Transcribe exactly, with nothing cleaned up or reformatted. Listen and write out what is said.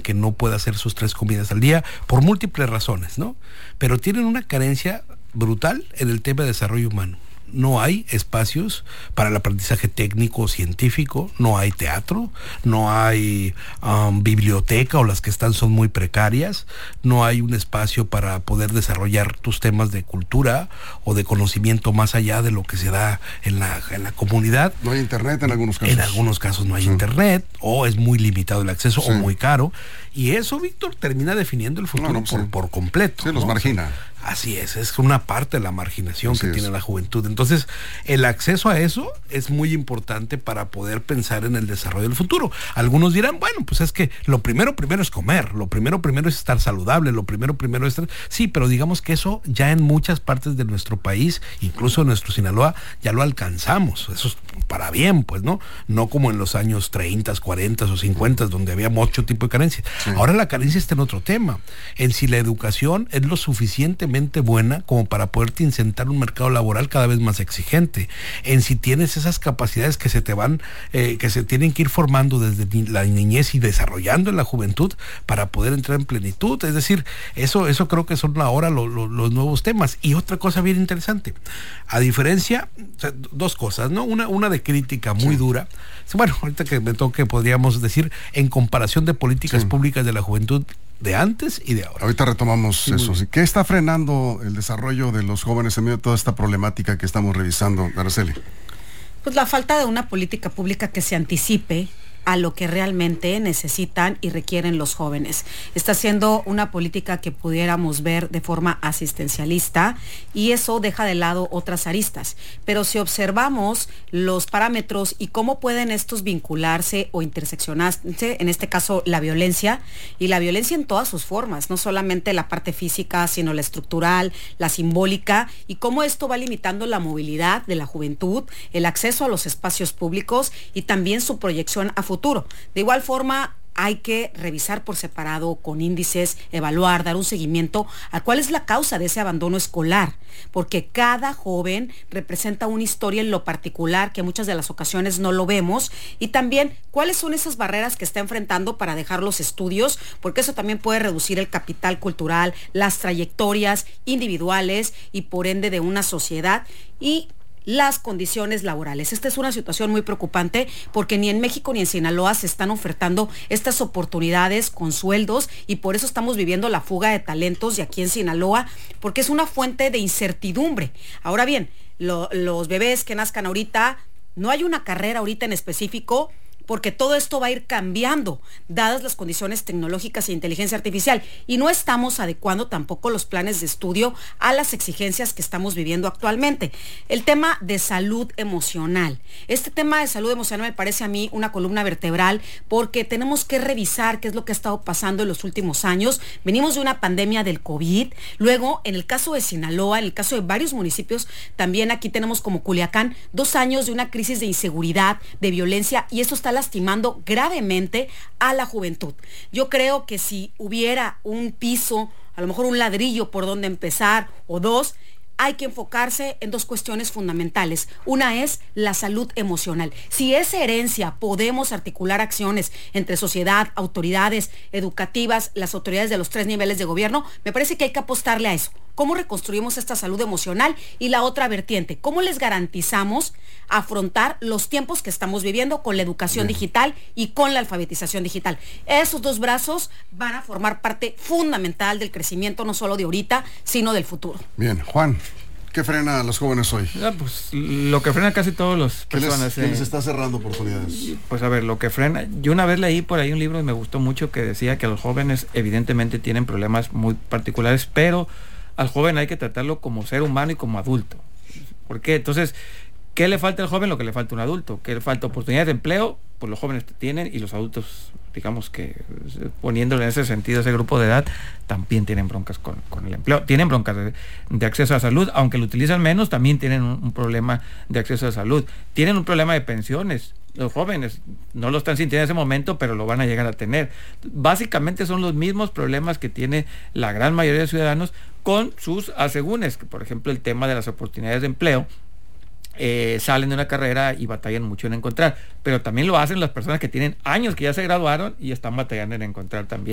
que no puede hacer sus tres comidas al día por múltiples razones, ¿no? Pero tienen una carencia brutal en el tema de desarrollo humano. No hay espacios para el aprendizaje técnico o científico, no hay teatro, no hay um, biblioteca, o las que están son muy precarias, no hay un espacio para poder desarrollar tus temas de cultura o de conocimiento más allá de lo que se da en la, en la comunidad. No hay internet en algunos casos. En algunos casos no hay sí. internet, o es muy limitado el acceso, sí. o muy caro, y eso, Víctor, termina definiendo el futuro no, no, por, sí. por completo. Sí, los ¿no? margina. Así es, es una parte de la marginación Así que es. tiene la juventud. Entonces, el acceso a eso es muy importante para poder pensar en el desarrollo del futuro. Algunos dirán, bueno, pues es que lo primero, primero es comer, lo primero, primero es estar saludable, lo primero, primero es estar... Sí, pero digamos que eso ya en muchas partes de nuestro país, incluso en nuestro Sinaloa, ya lo alcanzamos. Eso es para bien, pues, ¿no? No como en los años treinta, cuarenta o cincuenta, donde había mucho tipo de carencia. Sí. Ahora la carencia está en otro tema, en si la educación es lo suficientemente buena como para poderte insertar un mercado laboral cada vez más exigente, en si tienes esas capacidades que se te van, eh, que se tienen que ir formando desde ni la niñez y desarrollando en la juventud para poder entrar en plenitud. Es decir, eso, eso creo que son ahora lo, lo, los nuevos temas. Y otra cosa bien interesante, a diferencia, o sea, dos cosas, ¿no? Una, una de crítica muy sí. dura. Bueno, ahorita que me toque podríamos decir en comparación de políticas sí. públicas de la juventud de antes y de ahora. Ahorita retomamos sí, eso. ¿Sí? ¿Qué está frenando el desarrollo de los jóvenes en medio de toda esta problemática que estamos revisando, Araceli? Pues la falta de una política pública que se anticipe a lo que realmente necesitan y requieren los jóvenes. Está siendo una política que pudiéramos ver de forma asistencialista, y eso deja de lado otras aristas. Pero si observamos los parámetros y cómo pueden estos vincularse o interseccionarse, en este caso la violencia, y la violencia en todas sus formas, no solamente la parte física, sino la estructural, la simbólica, y cómo esto va limitando la movilidad de la juventud, el acceso a los espacios públicos y también su proyección a futuro. futuro. De igual forma, hay que revisar por separado, con índices, evaluar, dar un seguimiento a cuál es la causa de ese abandono escolar, porque cada joven representa una historia en lo particular que muchas de las ocasiones no lo vemos, y también cuáles son esas barreras que está enfrentando para dejar los estudios, porque eso también puede reducir el capital cultural, las trayectorias individuales y por ende de una sociedad, y las condiciones laborales. Esta es una situación muy preocupante porque ni en México ni en Sinaloa se están ofertando estas oportunidades con sueldos, y por eso estamos viviendo la fuga de talentos de aquí en Sinaloa, porque es una fuente de incertidumbre. Ahora bien, lo, los bebés que nazcan ahorita, no hay una carrera ahorita en específico, porque todo esto va a ir cambiando, dadas las condiciones tecnológicas e inteligencia artificial, y no estamos adecuando tampoco los planes de estudio a las exigencias que estamos viviendo actualmente. El tema de salud emocional. Este tema de salud emocional me parece a mí una columna vertebral, porque tenemos que revisar qué es lo que ha estado pasando en los últimos años. Venimos de una pandemia del COVID, luego en el caso de Sinaloa, en el caso de varios municipios, también aquí tenemos como Culiacán, dos años de una crisis de inseguridad, de violencia, y eso está lastimando gravemente a la juventud. Yo creo que si hubiera un piso, a lo mejor un ladrillo por donde empezar, o dos, hay que enfocarse en dos cuestiones fundamentales. Una es la salud emocional. Si esa herencia podemos articular acciones entre sociedad, autoridades educativas, las autoridades de los tres niveles de gobierno, me parece que hay que apostarle a eso. ¿Cómo reconstruimos esta salud emocional? Y la otra vertiente, ¿cómo les garantizamos afrontar los tiempos que estamos viviendo con la educación Bien. digital y con la alfabetización digital? Esos dos brazos van a formar parte fundamental del crecimiento, no solo de ahorita, sino del futuro. Bien, Juan, ¿qué frena a los jóvenes hoy? Ah, pues lo que frena casi todos los personas. ¿Qué les, eh, les está cerrando oportunidades? Pues a ver, lo que frena, yo una vez leí por ahí un libro y me gustó mucho, que decía que los jóvenes evidentemente tienen problemas muy particulares, pero al joven hay que tratarlo como ser humano y como adulto. ¿Por qué? Entonces, ¿qué le falta al joven? Lo que le falta a un adulto. ¿Qué le falta? Oportunidades de empleo, pues los jóvenes tienen, y los adultos, digamos que poniéndolo en ese sentido, ese grupo de edad, también tienen broncas con, con el empleo, tienen broncas de, de acceso a salud, aunque lo utilizan menos, también tienen un, un problema de acceso a salud, tienen un problema de pensiones. Los jóvenes no lo están sintiendo en ese momento, pero lo van a llegar a tener. Básicamente son los mismos problemas que tiene la gran mayoría de ciudadanos con sus asegúnes, que por ejemplo el tema de las oportunidades de empleo, eh, salen de una carrera y batallan mucho en encontrar, pero también lo hacen las personas que tienen años que ya se graduaron y están batallando en encontrar también.